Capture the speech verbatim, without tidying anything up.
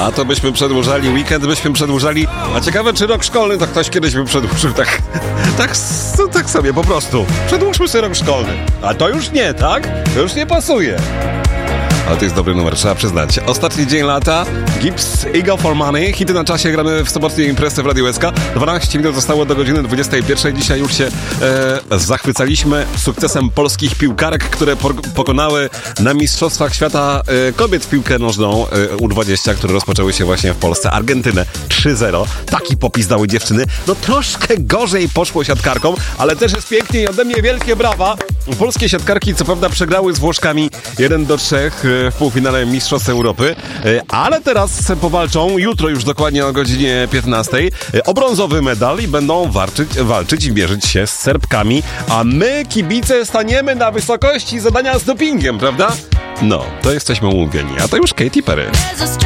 A to byśmy przedłużali weekend, byśmy przedłużali... A ciekawe, czy rok szkolny to ktoś kiedyś by przedłużył tak... Tak, tak sobie po prostu. Przedłużmy sobie rok szkolny. A to już nie, tak? To już nie pasuje. Ale to jest dobry numer, trzeba przyznać. Ostatni dzień lata, Gibbs, Eagle for Money. Hity na czasie, gramy w sobotnie imprezę w Radiu S K. dwanaście minut zostało do godziny dwudziestej pierwszej. Dzisiaj już się e, zachwycaliśmy sukcesem polskich piłkarek, które por- pokonały na Mistrzostwach Świata e, kobiet w piłkę nożną e, U dwadzieścia, które rozpoczęły się właśnie w Polsce. Argentynę trzy zero. Taki popis dały dziewczyny. No troszkę gorzej poszło siatkarkom, ale też jest pięknie i ode mnie wielkie brawa. Polskie siatkarki co prawda przegrały z Włoszkami jeden do trzech w półfinale Mistrzostw Europy, ale teraz powalczą, jutro już dokładnie o godzinie piętnastej, o brązowy medal i będą walczyć, walczyć i mierzyć się z Serbkami, a my, kibice, staniemy na wysokości zadania z dopingiem, prawda? No, to jesteśmy umówieni, a to już Katy Perry.